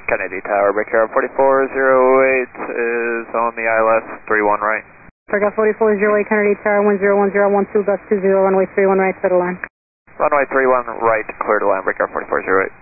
Kennedy Tower, Brickyard 4408 is on the ILS 31 right. Brickyard 4408, Kennedy Tower, 101012, bus 20, runway 31 right, settle line. Runway 31 right, clear to land, Brickyard 4408.